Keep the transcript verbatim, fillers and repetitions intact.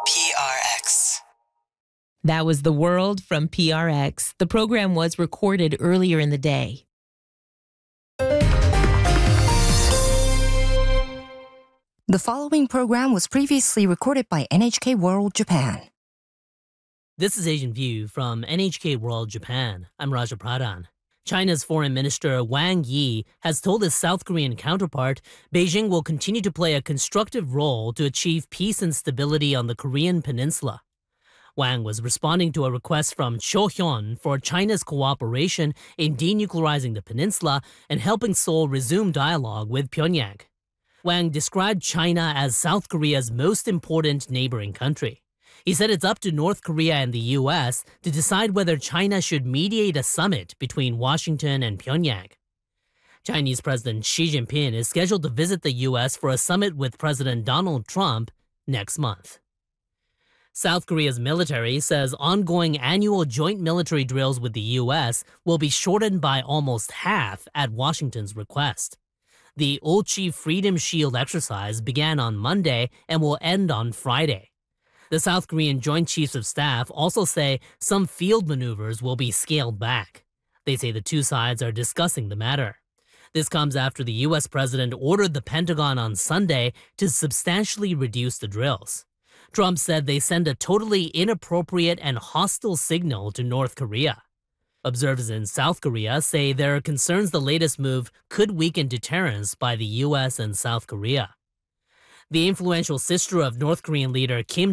P R X. That was The World from P R X. The program was recorded earlier in the day. The following program was previously recorded by N H K World Japan. This is Asian View from N H K World Japan. I'm Raja Pradhan. China's Foreign Minister Wang Yi has told his South Korean counterpart Beijing will continue to play a constructive role to achieve peace and stability on the Korean peninsula. Wang was responding to a request from Cho Hyun for China's cooperation in denuclearizing the peninsula and helping Seoul resume dialogue with Pyongyang. Wang described China as South Korea's most important neighboring country. He said it's up to North Korea and the U S to decide whether China should mediate a summit between Washington and Pyongyang. Chinese President Xi Jinping is scheduled to visit the U S for a summit with President Donald Trump next month. South Korea's military says ongoing annual joint military drills with the U S will be shortened by almost half at Washington's request. The Ulchi Freedom Shield exercise began on Monday and will end on Friday. The South Korean Joint Chiefs of Staff also say some field maneuvers will be scaled back. They say the two sides are discussing the matter. This comes after the U S president ordered the Pentagon on Sunday to substantially reduce the drills. Trump said they send a totally inappropriate and hostile signal to North Korea. Observers in South Korea say there are concerns the latest move could weaken deterrence by the U S and South Korea. The influential sister of North Korean leader Kim